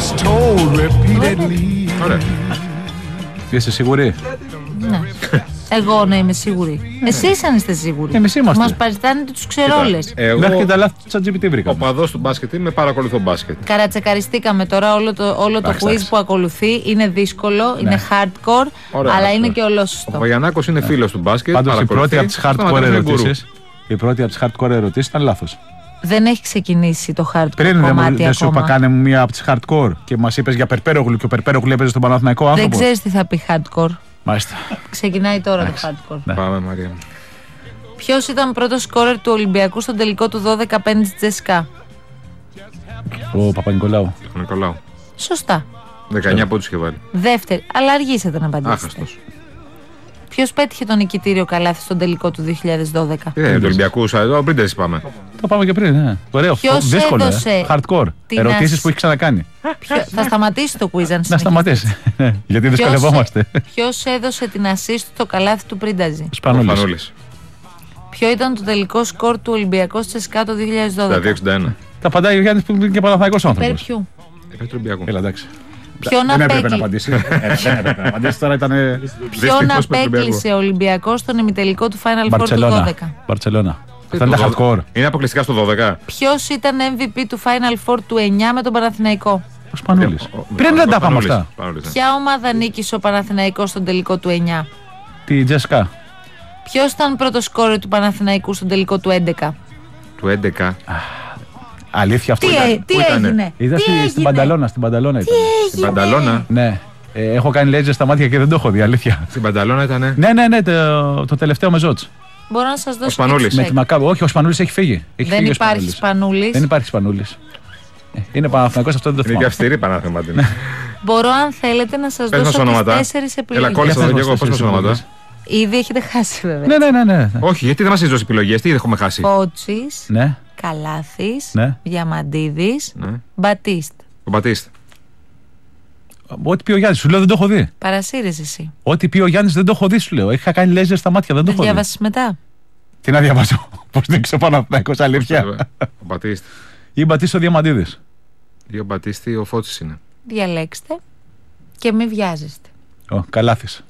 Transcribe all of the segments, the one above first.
was told repeatedly. Ωραία. Είσαι σίγουρη? Ναι. Εγώ να είμαι σίγουρη. Εσείς αν είστε σίγουροι. Εμείς είμαστε. Μας παριστάνετε τους ξερόλες. Μέχρι και τα λάθη του ChatGPT Ο βρήκαμε. παδός του μπάσκετ είμαι, παρακολουθώ μπάσκετ. Καρατσεκαριστήκαμε τώρα. Όλο το quiz που ακολουθεί είναι δύσκολο, είναι hardcore, Ωραία, αλλά αυτό. είναι και Ο ολόσωστο. Βαγιανάκος είναι φίλος του μπάσκετ. Πάντως η πρώτη από τις hardcore ερωτήσεις ήταν λάθος. Δεν έχει ξεκινήσει το hardcore Πριν κομμάτι δεν σου είπα ακόμα. κάνε μου μία από τις hardcore και μας είπες για Περπέρογλου και ο Περπέρογλου έπαιζε στον Παναθηναϊκό Δεν άνθρωπο. ξέρεις τι θα πει hardcore. Μάλιστα. Ξεκινάει τώρα το hardcore. Ναι. Πάμε, Μαρία. Ποιος ήταν πρώτος σκόρερ του Ολυμπιακού στον τελικό του 12 απέναντι στη Τζεσικά? Ο Παπα-Νικολάου. Ο Νικολάου. Σωστά. 19 πόντους είχε βάλει. Δεύτερη, αλλά αργήσατε να απαντήσετε. Άχαστος. Ποιος πέτυχε το νικητήριο καλάθι στον τελικό του 2012? Τι είναι, του Ολυμπιακού, ο Πρίντες είπαμε. Το πάμε και πριν, ναι. Ωραίο. Ποιος Δύσκολο. έδωσε Hardcore. την Ερωτήσεις που έχει ξανακάνει. Θα σταματήσει το quiz αν Να συνεχίσει. σταματήσει. Γιατί δυσκολευόμαστε. Ποιος έδωσε την assist στο καλάθι του Πρίνταζη? Σπανούλης. Πανούλης. Ποιο ήταν το τελικό σκορ του Ολυμπιακού στη Τσεσικά το 2012? 261. Τα απαντάει ο Γιάννης που είναι και Παναθηναϊκός Υπέρ άνθρωπος. ποιου? Υπέρ του Ολυμπιακού. Έλα, εντάξει. Ποιον Δεν έπρεπε να απέκλει- απαντήσει. Δεν έπρεπε να απαντήσει. Τώρα ήταν. Ποιον Δυστυχώς υπέρ του απέκλεισε ο Ολυμπιακός στον ημιτελικό του Final Four του Μπαρτσελώνα. 12? Μπαρτσελώνα. Αυτά είναι τα hardcore. Είναι αποκλειστικά στο 12. Ποιος ήταν MVP του Final Four του 9 με τον Παναθηναϊκό? Ο Σπανούλης. Πριν δεν τα πάμε αυτά. Ποια ομάδα νίκησε ο Παναθηναϊκός στον τελικό του 9? Τη Τζέσκα. Ποιος ήταν πρώτος σκόρερ του Παναθηναϊκού στον τελικό του 11? Του 11. Αλήθεια αυτό. Τι ήτανε? έγινε? Είδα Τι στην έγινε? Πανταλώνα. Στην Πανταλώνα ήταν. Στην Πανταλώνα. Ναι. Έχω κάνει λέιζερ στα μάτια και δεν το έχω δει, αλήθεια. Στην Πανταλώνα ήτανε. Ναι, το τελευταίο με Ζότς. Μπορώ να σας δώσω Σπανούλης. και Με τους τη Μακάβη. Όχι, ο Σπανούλης έχει φύγει. Έχει Δεν φύγει ο υπάρχει Σπανούλης. Σπανούλης. Δεν υπάρχει Σπανούλης. Είναι Παναθηναϊκός, αυτό δεν το Είναι και θυμάμαι. αυστηρή Πανάθεμα. Μπορώ αν θέλετε να σας Πες μας δώσω τις ονόματα. 4 Έλα, επιλογές. κόλλησα Για εδώ πες και εγώ. μας Πώς μας τις ονόματα. Ήδη έχετε χάσει βέβαια. Ναι. Όχι, γιατί δεν μας έχεις δώσει επιλογές. Τι έχουμε χάσει. Φώτσης, Ναι. Καλάθης, Ναι. Διαμαντίδης, Ναι. Μπατίστ. Ο Μπατίστ. Ό,τι πει ο Γιάννης, σου λέω δεν το έχω δει. Παρασύρες εσύ. Ό,τι πει ο Γιάννης δεν το έχω δει, σου λέω. Είχα κάνει λέιζερ στα μάτια, δεν το Δεν έχω δει. διάβασες μετά. Τι να διαβάσω. Πώς δεν ξέρω Παναθηναϊκός, αλήθεια. Ο Μπατίστ. Ή Μπατίστο Διαμαντίδης. Ή ο Μπατίστη, ο Φώτσης είναι. Διαλέξτε και μη βιάζεστε. Καλάθης.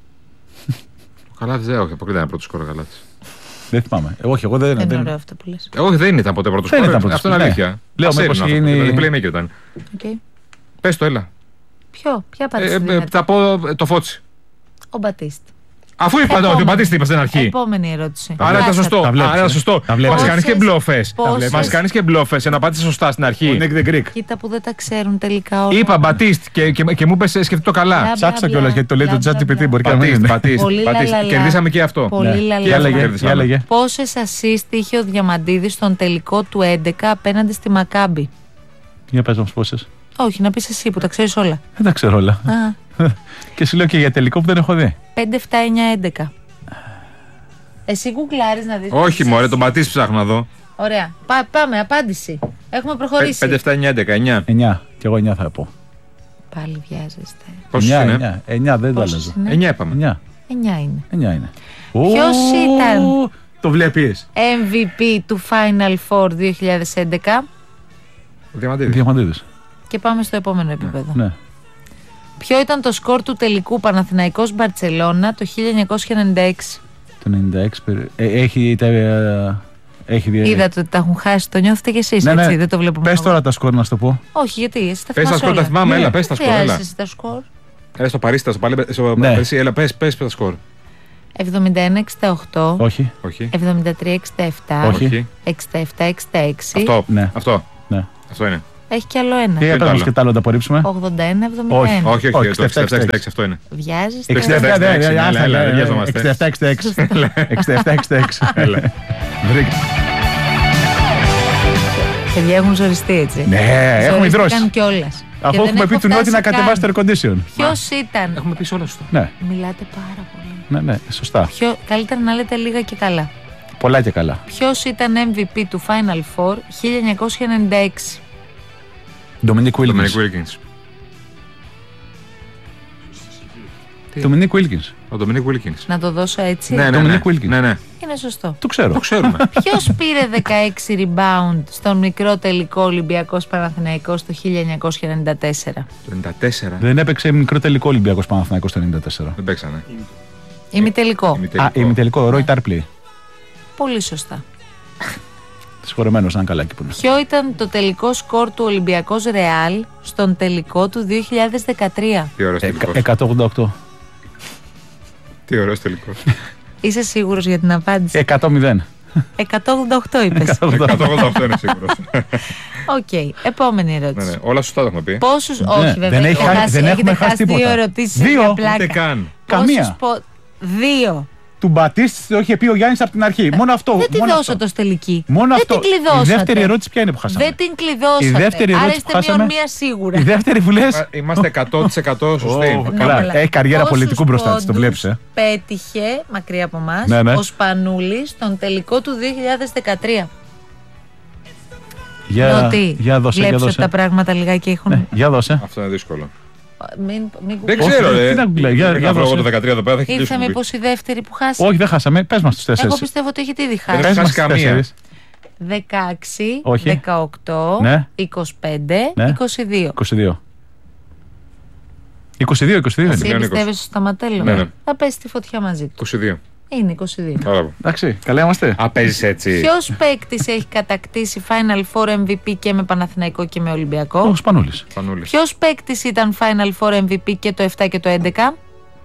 Ο Καλάθης δεν, όχι, αποκλείται ένα πρώτο σκορ ο Καλάθης. Δεν θυμάμαι. Όχι, εγώ δεν. Δεν είναι δεν- ωραίο αυτό που λες. Όχι, δεν ήταν ποτέ πρώτο Δεν σκορ. ήταν πρώτος Αυτό είναι σκορ, ναι. αλήθεια. Λέω, Ας μήπως έρουν αυτό, γίνει- δηλαδή playmaker ήταν. Okay. Πες το, έλα. Ποια απάντηση δίνετε? Θα πω το Φώτσι. Ο Μπατίστ. Αφού είπα ότι ο Μπατίστη είπα στην αρχή. Επόμενη ερώτηση. Άρα ήταν Χάσατε. σωστό. Τα βλέπεις, Άρα ήταν σωστό. τα βλέπεις. Μας κάνεις και μπλόφες. Πόσες- Μας κάνεις και μπλόφες. Να απάντησες σωστά στην αρχή. Nick the Greek. Κοίτα που δεν τα ξέρουν τελικά όλα. Είπα Μπατίστ και μου είπες σκεφτεί το καλά. Μπλα, Ψάξτε μπλα, κιόλας γιατί το λέει το μπλα, μπλα, ChatGPT. μπλα. Μπορεί και να μην Μπατίστ, είναι. Μπατίστ. Πολύ λαλαλα. Κερδίσαμε και αυτό. Πολύ Ναι. λαλαλα. Για λέγε, Κέρδισαμε. για λέγε. Πόσες assist είχε ο Διαμαντίδης στον τελικό του 11 απέναντι στη Μακάμπη? Για πες μας πόσες. Όχι, να πεις εσύ που τα ξέρεις όλα. Δεν τα ξέρω όλα. Α, Και σου λέω και για τελικό που δεν έχω δει. 5, 7, 9, 11. Εσύ γκουγκλάρεις να δεις. Όχι, μωρέ, τον Μπατίστ ψάχνω να δω. Ωραία. Πάμε, απάντηση. Έχουμε προχωρήσει. 5, 7, 9, 11, 9. 9. Κι εγώ 9 θα πω. Πάλι βιάζεστε. Πόσους είναι? 9 δεν το Πόσες αλλάζω. είναι? 9 είπαμε. 9. 9 είναι. 9 είναι. Ποιος ήταν? Το βλέπεις. MVP του Final Four 2011. Ο Διαμαντίδης. Διαμαντίδης. Και πάμε στο επόμενο επίπεδο. Ναι. Ποιο ήταν το σκορ του τελικού Παναθηναϊκός Μπαρτσελώνα το 1996? Το 96 έχει δει. Είδατε ότι τα έχουν χάσει, το νιώθετε κι εσείς, Ναι, έτσι, ναι. δεν το βλέπουμε. Πες εγώ. τώρα τα σκορ να σου το πω. Όχι, γιατί εσύ τα Πες τα θυμάσαι σκορ, όλα. τα θυμάμαι, Ναι. έλα, πες τα σκορ, Χρειάζεσαι έλα. εσύ τα σκορ. Έλα στο Παρίσι, στο Ναι. Παρίσι, έλα, πες τα σκορ. 71-68, Όχι. Όχι. 73-67, Όχι. 67-66. Αυτό. Ναι. Αυτό. Ναι. Αυτό είναι. Έχει κι άλλο ένα. Τι το έπρεπε άλλο? και τα άλλο να τα απορρίψουμε. 81-71. Όχι. Όχι, Όχι, το 67-66, αυτό είναι. Βιάζεστε. 67, έλα, δεν βιαζόμαστε. 67-66. 67-66. Έλα. Βρήκα. Παιδιά έχουν ζοριστεί έτσι. Ναι, έχουμε ιδρώσει. Ζορίστηκαν κιόλας. Αφού έχουμε πει του Νότι να κατεβάσει το air condition. Ποιος ήταν? Έχουμε πει όλα σωστά. Ναι, Μιλάτε πάρα πολύ. ναι, σωστά. Καλύτερα να λέτε λίγα και καλά. Πολλά και καλά. Ποιος ήταν MVP του Final Four 1996? Ντομινίκ Dominic Wilkins. Wilkins. Το Dominic Wilkins. Ο Ντομινίκ Wilkins. Να το δώσω έτσι. Ναι. Dominic Wilkins. Ναι. Είναι σωστό. Το ξέρω. Το ξέρουμε. Ποιος πήρε 16 rebound στον μικρό τελικό Ολυμπιακός Παναθηναϊκός το 1994? Το 94. Δεν έπαιξε μικρό τελικό Ολυμπιακός Παναθηναϊκός το 94. Δεν παίξανε. Ημιτελικό. Ημιτελικό. Ο Roy Tarpley. Πολύ σωστά. Συγχωρεμένος, αν καλά εκεί που είναι. Ποιο ήταν το τελικό σκορ του Ολυμπιακός Ρεάλ στον τελικό του 2013? Τι ωραίος τελικός. 188. Τι ωραίος τελικός. Είσαι σίγουρος για την απάντηση? 100-0. 188 είπες. 188 είναι σίγουρος. Οκ, επόμενη ερώτηση. Ναι. Όλα σωστά το έχουμε πει. Πόσους, Ναι, όχι βέβαια, δεν έχετε έχουμε έχετε χάσει τίποτα. δύο ερωτήσεις Δύο, για Ούτε πλάκα. καν. Καμία. Δύο. Του Μπατίστ το είχε πει ο Γιάννης από την αρχή. Μόνο αυτό. Δεν τη μόνο δώσω αυτό. το τελική. Μόνο δεν αυτό. την κλειδώσατε. Η δεύτερη ερώτηση ποια είναι που χάσαμε? Δεν την κλειδώσατε. Η δεύτερη Άρα ερώτηση είστε που χάσαμε. μείον μία σίγουρα. Η δεύτερη που λες. Είμαστε 100% σωστοί. Καλά, έχει καριέρα Πόσους πολιτικού μπροστά της, το πόντους βλέπεις. πέτυχε μακριά από εμάς Ναι. ο Σπανούλης στον τελικό του 2013? Για δώσε, Βλέπεις ότι δώσε. τα πράγματα λιγάκι έχουν. Ναι, για δώσε. Αυτό είναι δύσκολο. Μην Δεν Όχι, ξέρω, ρε. τι να γκουγκλάει, για Δεν δώσε. βρω εγώ το 13 εδώ πέρα, θα έχει Ήρθε δύσκολο. μήπως η δεύτερη που χάσει? Όχι, δεν χάσαμε. Πες μας τους Εγώ τέσσερις. πιστεύω ότι έχετε ήδη Δεν χάσει. έχει Πες μας χάσει τους καμία. τέσσερις. 16, Όχι. 18, Ναι. 25, Ναι. 22. 22. 22 είναι. Εσύ Πλέον 20. πιστεύεις στο Σταματέλο? Ναι. Θα πέσει τη φωτιά μαζί του. 22. Είναι 22. Μπράβο. Εντάξει, καλά είμαστε. Α, παίζεις έτσι. Ποιος παίκτης έχει κατακτήσει Final Four MVP και με Παναθηναϊκό και με Ολυμπιακό? Ο Σπανούλης. Πανούλης. Ποιος παίκτης ήταν Final Four MVP και το 7 και το 11?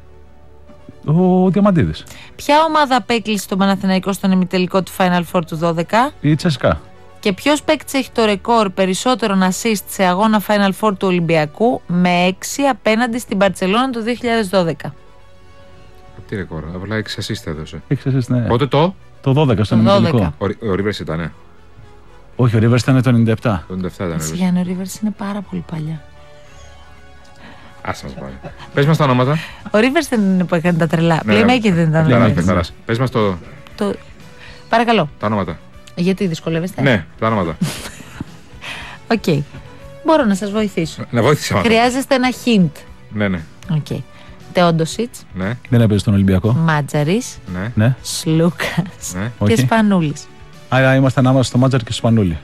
Ο Διαμαντίδης. Ποια ομάδα απέκλεισε τον Παναθηναϊκό στον ημιτελικό του Final Four του 12? Η Τσέσκα. Και ποιος παίκτης έχει το ρεκόρ περισσότερων assist σε αγώνα Final Four του Ολυμπιακού με 6 απέναντι στην Μπαρτσελόνα του 2012? Τι ρεκόρ, απλά 6 assist έδωσε. Ήξερες, ναι. Πότε το? Το 12 στον Το 12. ημιτελικό. Ο Rivers ήτανε. Όχι, ο Ρίβερς ήταν το 97. Το 97 ήταν. Εσύ Rivers. Γιάννη, ο Rivers είναι πάρα πολύ παλιά. Άσε μας πάλι. Πες μας τα ονόματα. Ο Rivers δεν είναι που έκανε τα τρελά. Ναι, Playmaker δεν ήταν. ο Πεθαράς, Rivers. πεθαράς. Πες μας Το... Παρακαλώ. τα ονόματα. Γιατί δυσκολεύεστε? Ναι, τα ονόματα. Οκ. Μπορώ να σας βοηθήσω. Να βοήθησε μας. Χρειάζεστε ένα hint. Ναι. Οκ. Τεόντοσιτς, Ναι, Δεν έπαιζε στον Ολυμπιακό. Μάτζαρης, ναι, Ναι. Σλούκας ναι. Όχι. και Σπανούλης. Άρα ήμασταν άμεσα στο Μάτζαρ και στο Σπανούλη.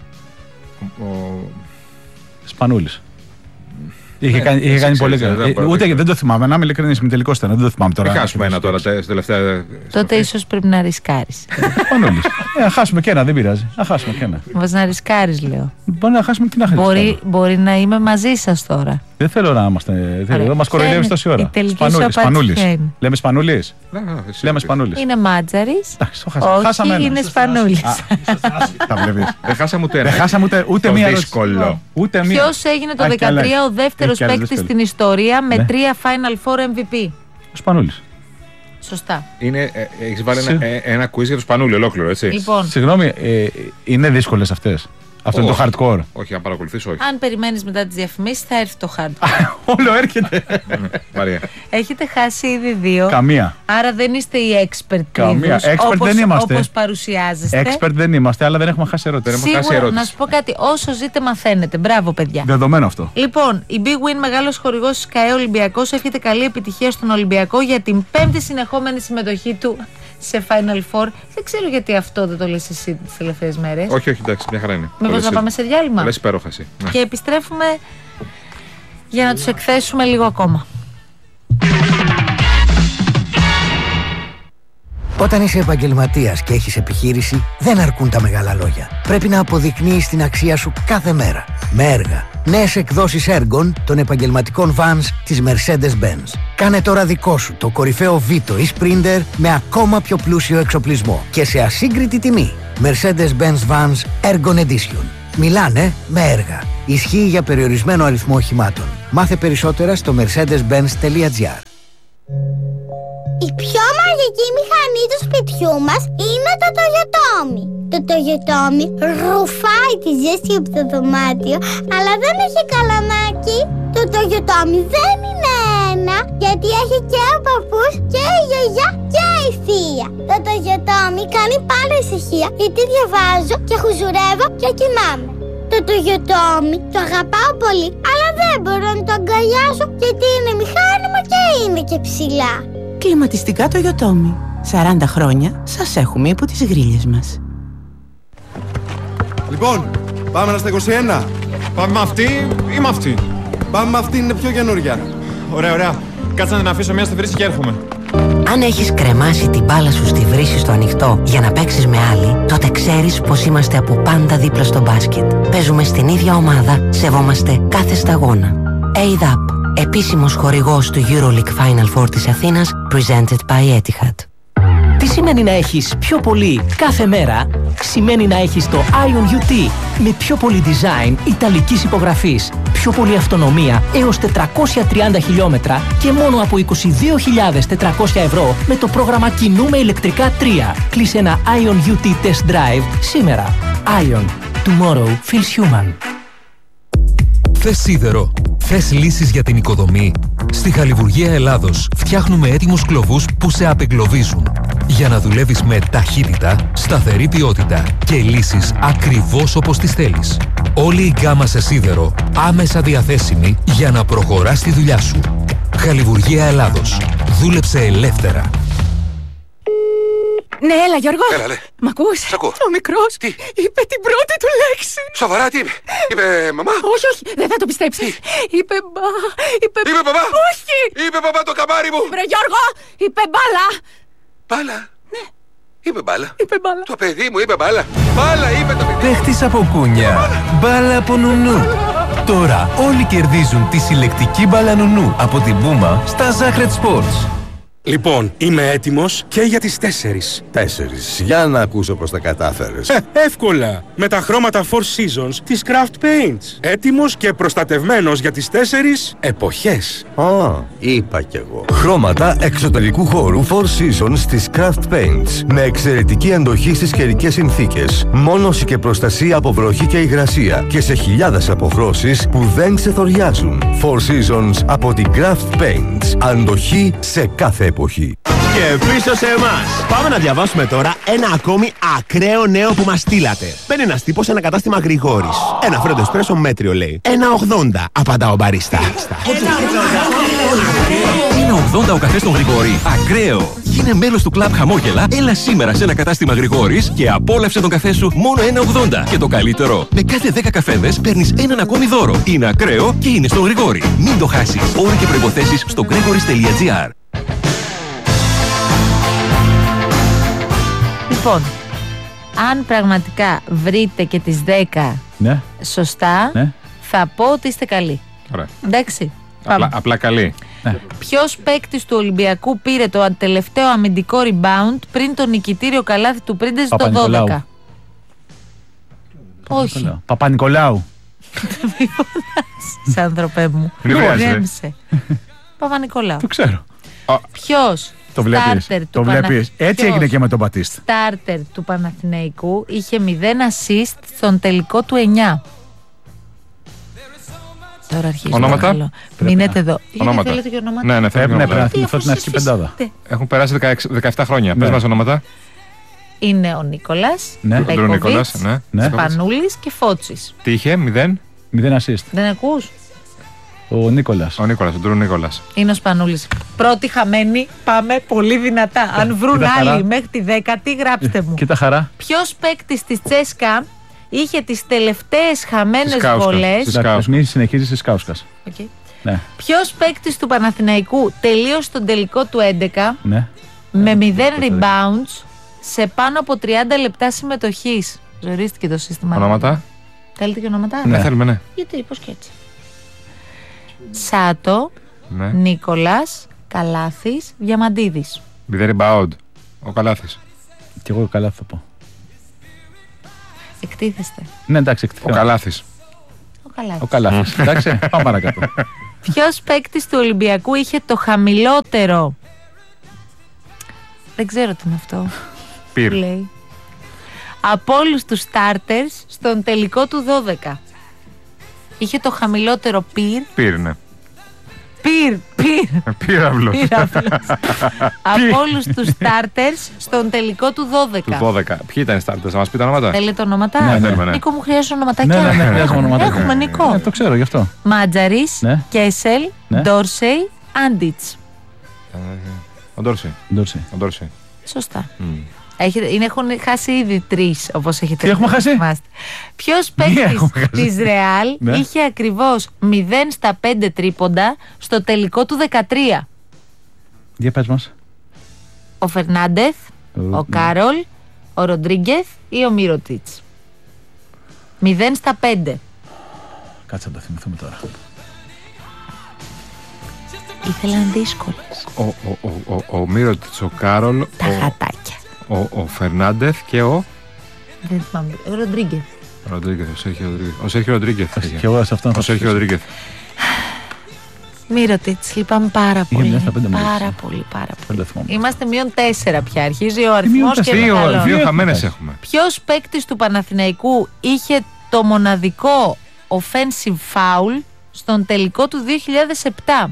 Σπανούλης. Είχε κάνει εσύ πολύ ξέρεις, καλά. δεν Ούτε μπορώ. δεν το θυμάμαι. Να είμαι ειλικρινής, με τελικό ήταν. Δεν το θυμάμαι τώρα. Δεν χάσουμε ένα τώρα, στη τελευταία. Τότε ίσως πρέπει να ρισκάρεις. Σπανούλης. Να χάσουμε και ένα, δεν πειράζει. Να χάσουμε και ένα. Μας να ρισκάρεις, λέω. Μπορεί να χάσουμε και να χάσουμε. Μπορεί να είμαι μαζί σας τώρα. Δεν θέλω να είμαστε. Ωραία. Εδώ μας κοροϊδεύεις Ποια τόση είναι ώρα. η τελική σου απάντηση, Σπανούλης. ποια είναι? Λέμε Σπανούλης. Λέμε Σπανούλης. Είναι Μάτζαρης. Εντάξει, το χάσαμε. Χάσαμε Όχι, ένα. είναι Σπανούλης. Τα βλέπεις. Δεν χάσαμε ούτε Δεν ένα. χάσαμε ούτε Το μία ερώτηση. δύσκολο. Ούτε μία. Ποιος έγινε το Α, και άλλα. 13 ο δεύτερος Έχει και άλλες παίκτης δύσκολες. στην ιστορία με Ναι. 3 Final Four MVP? Ο Σπανούλης. Σωστά. Έχεις βάλει ένα quiz για το Σπανούλη ολόκληρο, έτσι. Λοιπόν, Συγγνώμη, είναι δύσκολες αυτές. Αυτό είναι το Όχι. hardcore. Όχι, αν παρακολουθείς, όχι. αν περιμένεις μετά τις διαφημίσεις θα έρθει το hard. Όλο έρχεται. Μαρία. Έχετε χάσει ήδη 2. Καμία. Άρα δεν είστε οι expert Καμία. είδους, Expert δεν είμαστε. όπως παρουσιάζεστε. Expert δεν είμαστε, αλλά δεν έχουμε χάσει ερώτηση. Δεν έχουμε χάσει Σίγουρα, ερώτηση. να σου πω κάτι, όσο ζείτε μαθαίνετε. Μπράβο, παιδιά. Δεδομένο αυτό. Λοιπόν, η Big Win, μεγάλος χορηγός της ΚΑΕ Ολυμπιακός, εύχεται καλή επιτυχία στον Ολυμπιακό για την 5η συνεχόμενη συμμετοχή του σε Final Four. Δεν ξέρω γιατί αυτό δεν το λες εσύ τις τελευταίες μέρες. Όχι, εντάξει, μια χαρά είναι. Μήπως να πάμε σε διάλειμμα? Το λες υπέροχα εσύ. Ναι. Και επιστρέφουμε για να τους εκθέσουμε λίγο ακόμα. Όταν είσαι επαγγελματίας και έχεις επιχείρηση, δεν αρκούν τα μεγάλα λόγια. Πρέπει να αποδεικνύεις την αξία σου κάθε μέρα. Με έργα. Νέες εκδόσεις έργων των επαγγελματικών vans της Mercedes-Benz. Κάνε τώρα δικό σου το κορυφαίο Vito ή Sprinter με ακόμα πιο πλούσιο εξοπλισμό και σε ασύγκριτη τιμή. Mercedes-Benz Vans Ergon Edition. Μιλάνε με έργα. Ισχύει για περιορισμένο αριθμό οχημάτων. Μάθε περισσότερα στο mercedes-benz.gr. Η πιο μαγική μηχανή του σπιτιού μας είναι το Toyotomi. Το Toyotomi ρουφάει τη ζέστη από το δωμάτιο, αλλά δεν έχει καλαμάκι. Το Toyotomi δεν είναι ένα, γιατί έχει και ο παππούς και η γιαγιά και η θεία. Το Toyotomi κάνει πάντα ησυχία, γιατί διαβάζω και χουζουρεύω και κοιμάμαι. Το Toyotomi το αγαπάω πολύ, αλλά δεν μπορώ να το αγκαλιάσω γιατί είναι μηχάνημα και είναι και ψηλά. Κλιματιστικά το Yotomi. 40 χρόνια σας έχουμε υπό τις γρίλες μας. Λοιπόν, πάμε να στα 21. Πάμε με αυτή ή με αυτή? Πάμε με αυτή, είναι πιο καινούρια. Ωραία, ωραία. Κάτσε να αφήσω μια στη βρύση και έρχομαι. Αν έχεις κρεμάσει την μπάλα σου στη βρύση στο ανοιχτό για να παίξεις με άλλη, τότε ξέρεις πως είμαστε από πάντα δίπλα στο μπάσκετ. Παίζουμε στην ίδια ομάδα, σεβόμαστε κάθε σταγόνα. ADAP, επίσημος χορηγός του EuroLeague Final Four της Αθήνας, presented by Etihad. Τι σημαίνει να έχεις πιο πολύ κάθε μέρα? Σημαίνει να έχεις το Ion UT με πιο πολύ design ιταλικής υπογραφής, πιο πολύ αυτονομία έως 430 χιλιόμετρα και μόνο από 22.400 ευρώ με το πρόγραμμα Κινούμε ηλεκτρικά 3. Κλείσε ένα Ion UT Test Drive σήμερα. Ion. Tomorrow feels human. Θες σίδερο? Θες λύσεις για την οικοδομή? Στη Χαλιβουργία Ελλάδος φτιάχνουμε έτοιμους κλωβούς που σε απεγκλωβίζουν για να δουλεύεις με ταχύτητα, σταθερή ποιότητα και λύσεις ακριβώς όπως τις θέλεις. Όλη η γκάμα σε σίδερο άμεσα διαθέσιμη για να προχωράς τη δουλειά σου. Χαλιβουργία Ελλάδος. Δούλεψε ελεύθερα. Ναι, έλα Γιώργο. Έλα, ναι. Μ' ακούς? Σ' ακούω. Ο μικρός είπε την πρώτη του λέξη. Σοβαρά, τι είπε? Είπε μαμά? Όχι, όχι, δεν θα το πιστέψεις. Είπε μπαμπά? Όχι. Είπε μπαμπά το καμάρι μου. Βρε Γιώργο, είπε μπάλα. Μπάλα? Ναι. Είπε μπάλα. Είπε μπάλα. Το παιδί μου είπε μπάλα. Μπάλα είπε το παιδί. Παίχτης από κούνια. Μπάλα από νουνού. Τώρα όλοι κερδίζουν τη συλλεκτική μπάλα νουνού από την Puma στα Zahret Sports. Λοιπόν, είμαι έτοιμος και για τις 4. 4. Για να ακούσω πως τα κατάφερες. Εύκολα. Με τα χρώματα Four Seasons της Craft Paints. Έτοιμος και προστατευμένος για τις 4 εποχές. Είπα κι εγώ. Χρώματα εξωτερικού χώρου Four Seasons της Craft Paints. Με εξαιρετική αντοχή στις καιρικές συνθήκες. Μόνωση και προστασία από βροχή και υγρασία. Και σε χιλιάδες αποχρώσεις που δεν ξεθοριάζουν. Four Seasons από την Craft Paints. Αντοχή σε κάθε εποχή. Και πίσω σε εμάς. Πάμε να διαβάσουμε τώρα ένα ακόμη ακραίο νέο που μας στείλατε. Μπαίνει ένας τύπος σε ένα κατάστημα Γρηγόρης. Ένα φρέντο εσπρέσο μέτριο λέει. 1,80 απαντά ο μπαρίστα. 1,80 ο καφές στον Γρηγόρη. Ακραίο. Γίνε μέλος του κλαμπ Χαμόγελα. Έλα σήμερα σε ένα κατάστημα Γρηγόρης και απόλαυσε τον καφέ σου μόνο 1,80. Και το καλύτερο, με κάθε 10 καφέδες παίρνεις έναν ακόμη δώρο. Είναι ακραίο και είναι στον Γρηγόρη. Μην το χάσεις. Όροι και προϋποθέσεις στο gregoris.gr. Λοιπόν, αν πραγματικά βρείτε και τις 10 σωστά, θα πω ότι είστε καλοί. Ωραία. Εντάξει. Απλά καλή. Ποιος παίκτης του Ολυμπιακού πήρε το τελευταίο αμυντικό rebound πριν το νικητήριο καλάθι του Πρίντεζ το 12? Όχι. Παπα-Νικολάου. Μη φωνάζεις, άνθρωπε μου. Ηρέμησε. Παπα-Νικολάου. Το ξέρω. Ποιος? Το βλέπεις. Έτσι έγινε και με τον Μπατίστα. Στάρτερ του Παναθηναϊκού είχε 0 assist στον τελικό του 9. Τώρα αρχίζει. Ονόματα. Μείνετε εδώ. Ονόματα. Θέλετε και ονόματα? Ναι, πρέπει να θυμηθώ την αρχική πεντάδα. Έχουν περάσει 17 χρόνια. Πες μας ονόματα. Είναι ο Νίκολας, Μπέκοβιτς, Σπανούλης και Φώτσης. Τι είχε? 0 assist. Δεν ακούς? Ο Νίκολας. Ο Ντρου Νίκολας. Είναι ο Σπανούλης. Πρώτη χαμένη, πάμε πολύ δυνατά. Αν βρουν άλλοι μέχρι τη 10η, γράψτε μου. Κοίτα χαρά. Ποιος παίκτης της Τσέσκα είχε τις τελευταίες χαμένες βολές? Μην συνεχίζεις τη Σκάουσκας. Ναι. Ποιος παίκτης του Παναθηναϊκού τελείωσε τον τελικό του 11 με 0 rebounds σε πάνω από 30 λεπτά συμμετοχής? Ζορίστηκε το σύστημα. Ονόματα. Θέλετε και ονόματα? Ναι, θέλουμε, ναι. Γιατί, πώς και έτσι. Σάτο, Νίκολας, Καλάθης, Διαμαντίδης. 0 rebound. Ο Καλάθης. Κι εγώ Καλάθη θα πω. Εκτίθεστε. Ναι, εντάξει, εκτίθεστε. Ο Καλάθης. Ο Καλάθης. Εντάξει, πάμε παρακάτω. Ποιος παίκτης του Ολυμπιακού είχε το χαμηλότερο? Δεν ξέρω τι είναι αυτό. Πυρ. Λέει. Από όλους τους starters στον τελικό του 12. Είχε το χαμηλότερο πυρ. Πυρ, ναι. Πύραυλος. Από όλους τους starters στον τελικό του 12. Του 12. Ποιοι ήταν οι starters, θα μας πείτε ονόματα? Θέλετε ονόματα? Ναι. Νίκο, μου χρειάζεται ονοματάκια. Ναι, χρειάζομαι ονοματάκια. Έχουμε Νίκο. Το ξέρω γι' αυτό. Μάτζαρης, Κέσελ, Ντόρσεϊ, Άντιτς. Ο Ντόρσεϊ. Σωστά. Έχουν χάσει ήδη 3, όπως έχετε. Τι έχουμε χάσει? Ποιος παίκτης της Ρεάλ είχε ακριβώς 0-5 τρίποντα στο τελικό του 13? Για πες μας. Ο Φερνάντεθ, ο Κάρολ, ο Ροντρίγκεθ ή ο Μίροτιτς? 0-5. Κάτσε να τα θυμηθούμε τώρα. Ήθελαν δύσκολες. Ο Μίροτιτς, ο Κάρολ, τα χατάκια. Ο Φερνάντεθ και ο... Δεν θυμάμαι. Ο Ροντρίγκεθ. Ο Σέρχιο Ροντρίγκεθ. Και εγώ σε αυτόν ο Σέρχιο Ροντρίγκεθ. Μίροτιτς, λυπάμαι πάρα πολύ. Πάρα πολύ. Είμαστε -4 πια. Αρχίζει ο αριθμός και μεγαλώνει. 2 χαμένες έχουμε. Ποιος παίκτης του Παναθηναϊκού είχε το μοναδικό offensive foul στον τελικό του 2007?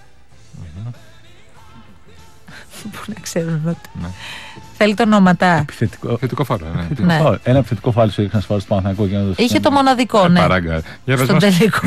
Πού να ξέρουν ότι. Θέλει το ονόματα. Επιθετικό φάουλ. Ένα επιθετικό φάουλ σου έριξαν στο Παναθηναϊκό. Είχε το μοναδικό, ναι. Στον τελικό.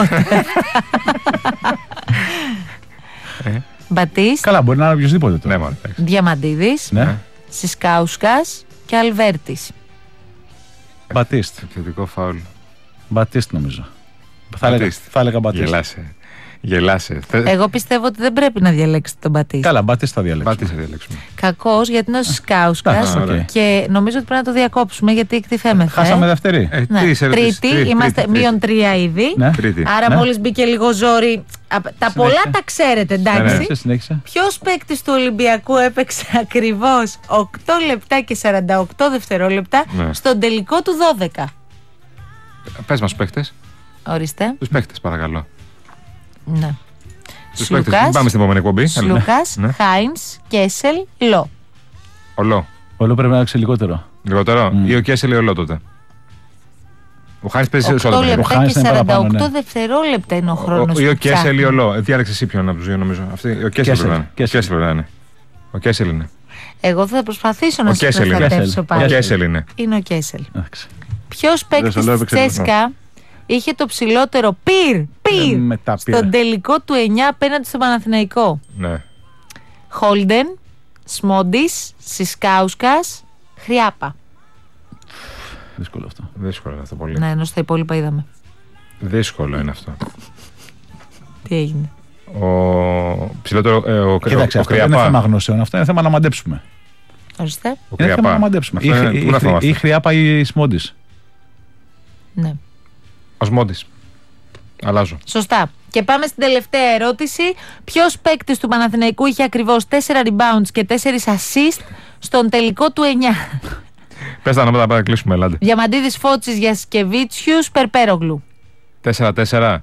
Μπατίστ. Καλά, μπορεί να είναι οποιοδήποτε τώρα. Διαμαντίδης. Σισκάουσκας και Αλβέρτης. Μπατίστ. Επιθετικό φάουλ. Μπατίστ νομίζω. Θα έλεγα Μπατίστ. Γελάσαι. Εγώ πιστεύω ότι δεν πρέπει να διαλέξετε τον Μπατίστ. Καλά, Μπατίστ θα διαλέξουμε. Κακός, γιατί είναι ο Σισκάουσκας και νομίζω ότι πρέπει να το διακόψουμε γιατί εκτιθέμεθα. Χάσαμε δεύτερη. Τρίτη, είμαστε -3 ήδη. Άρα μόλις μπήκε λίγο ζόρι. Τα πολλά τα ξέρετε, εντάξει. Ποιος παίκτης του Ολυμπιακού έπαιξε ακριβώς 8 λεπτά και 48 δευτερόλεπτα στον τελικό του 12? Πες μας παίκτες. Ορίστε. Τους παίκτες παρακαλώ. Ναι. Σλούκας, πάμε στην επόμενη εκπομπή. Σλούκας, Χάινς, Κέσελ, Λο. Ο Λο. Ο Λο πρέπει να έξε λιγότερο. Λιγότερο ή ο Κέσελ ή ο Λο τότε? Ο Χάινς παίζει σε 8 λεπτά και 48 δευτερόλεπτα είναι ο χρόνος. Ή ο Κέσελ ή ο Λο. Διάλεξε εσύ ποιον από τους δύο νομίζω. Ο Κέσελ πρέπει να είναι. Ο Κέσελ είναι. Εγώ θα προσπαθήσω να σας προστατεύσω πάλι. Ο Κέσελ είναι. Είναι ο Κέσελ. Ποιος παίκτης της Τσέσκα είχε το ψηλότερο πυρ στον τελικό του 9 απέναντι στον Παναθηναϊκό? Ναι. Χόλντεν, Σμόντις, Σισκάουσκας, Χρειάπα. Δύσκολο αυτό. Δύσκολο είναι αυτό πολύ. Ναι, ενώ στα υπόλοιπα είδαμε. Δύσκολο είναι αυτό. Τι έγινε? Ο ψηλότερο. Κοίταξε, αυτό δεν είναι θέμα γνώσεων, αυτό είναι θέμα να μαντέψουμε. Ορίστε. Είναι θέμα να μαντέψουμε. Ή Χρειάπα ή Σμόντις. Ναι. Οσμόντις. Αλλάζω. Σωστά. Και πάμε στην τελευταία ερώτηση. Ποιος παίκτης του Παναθηναϊκού είχε ακριβώς 4 rebounds και 4 assist στον τελικό του 9? Πες τα νόματα να κλείσουμε, ελάτε. Διαμαντίδης, Φώτσης, Γιασκεβίτσιους, Περπέρογλου. 4-4.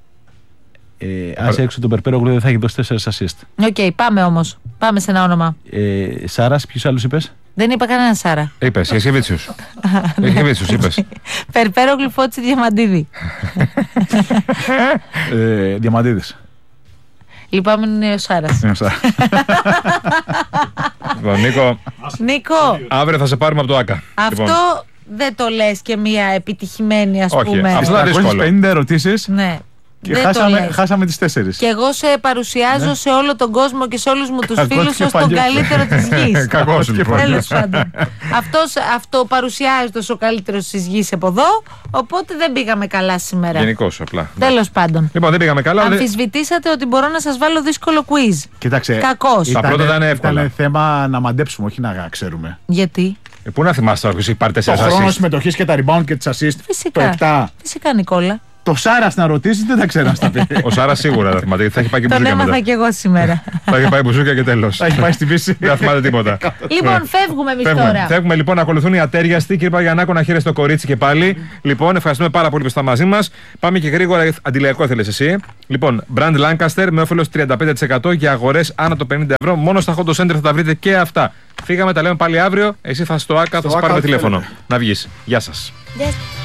Άσε έξω τον Περπέρογλου δεν θα έχει δώσει 4 assist. Οκ, πάμε όμως. Πάμε σε ένα όνομα. Σάρας, ποιους άλλους είπες? Δεν είπα κανένα Σάρα. Είπες, Γιασκεβίτσιους. Γιασκεβίτσιους είπες. Περπέρογλου, Φώτση, Διαμαντίδη. Διαμαντίδης. Λυπάμαι, είναι ο Σάρας. Νίκο, αύριο θα σε πάρουμε από το ΆΚΑ. Αυτό δεν το λες και μια επιτυχημένη, ας πούμε. Αυτό είναι δύσκολο. 50 ερωτήσεις. Ναι. Και χάσαμε τις 4. Και εγώ σε παρουσιάζω σε όλο τον κόσμο και σε όλους μου τους φίλους ως τον καλύτερο της γης. Κακός λοιπόν. Τέλος πάντων. Αυτό παρουσιάζεται ως ο καλύτερος της γης από εδώ, οπότε δεν πήγαμε καλά σήμερα. Γενικώς απλά. Τέλος πάντων. Λοιπόν, δεν πήγαμε καλά. Αμφισβητήσατε ότι μπορώ να σας βάλω δύσκολο quiz. Κοίταξε. Κακός. Τα πρώτα ήταν εύκολα. Ήταν θέμα να μαντέψουμε, όχι να ξέρουμε. Γιατί? Πού να θυμάστε τώρα, έχει πάρει 4 assist. Το χρόνο συμμετοχής και τα rebound και τις assist. Φυσικά. Το 7. Φυσικά, Νικόλα. Το Σάρας να ρωτήσει δεν τα ξέρω να στα πει. Ο Σάρας σίγουρα θα θυμάται, θα έχει πάει και μπουζούκια. Τον έμαθα και εγώ σήμερα. Θα έχει πάει μπουζούκια και τέλος. Θα έχει πάει στη φύση. Δεν θα θυμάται τίποτα. Λοιπόν, φεύγουμε εμείς τώρα. Φεύγουμε λοιπόν, να ακολουθούν οι ατέριαστοι. Κύριε Παγιαννάκο, να χαίρεστε το κορίτσι και πάλι. Λοιπόν, ευχαριστούμε πάρα πολύ που είστε μαζί μας. Πάμε και γρήγορα, αντιλιακό θέλεις εσύ. Λοιπόν, Brand Lancaster με όφελος 35% για αγορές άνω το 50 ευρώ. Μόνο στα Hot Center θα τα βρείτε και αυτά. Φύγαμε, τα λέμε πάλι αύριο. Εσύ θα στο ΆΚΑ, θα σε πάρουμε τηλέφωνο. Να βγεις. Γεια σας.